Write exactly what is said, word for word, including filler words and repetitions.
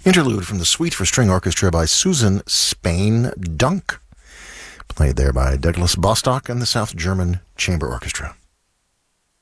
Interlude from the Suite for String Orchestra by Susan Spain Dunk, played there by Douglas Bostock and the South German Chamber Orchestra.